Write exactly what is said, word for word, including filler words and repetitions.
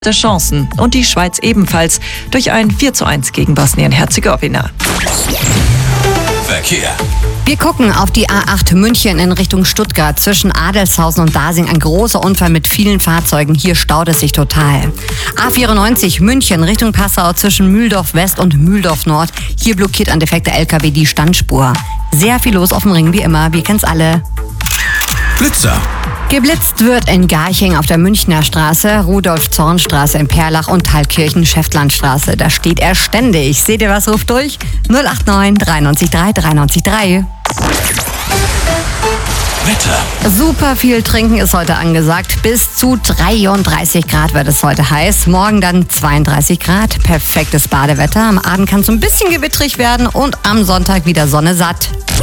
Chancen und die Schweiz ebenfalls durch ein vier zu eins gegen Bosnien-Herzegowina. Verkehr. Wir gucken auf die A acht München in Richtung Stuttgart. Zwischen Adelshausen und Dasing ein großer Unfall mit vielen Fahrzeugen. Hier staut es sich total. A vierundneunzig München Richtung Passau zwischen Mühldorf West und Mühldorf Nord. Hier blockiert ein defekter L K W die Standspur. Sehr viel los auf dem Ring wie immer. Wir kennen's alle. Blitzer. Geblitzt wird in Garching auf der Münchner Straße, Rudolf-Zorn-Straße in Perlach und Thalkirchen-Schäftlandstraße. Da steht er ständig. Seht ihr was? Ruft durch null acht neun drei neun drei drei neun drei. Wetter. Super viel Trinken ist heute angesagt. Bis zu dreiunddreißig Grad wird es heute heiß. Morgen dann zweiunddreißig Grad. Perfektes Badewetter. Am Abend kann es so ein bisschen gewittrig werden und am Sonntag wieder Sonne satt.